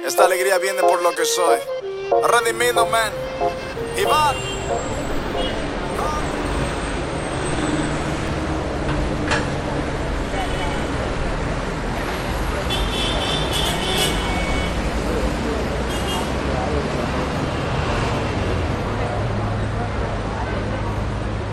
Esta alegría viene por lo que soy. Redimido, man. Iván.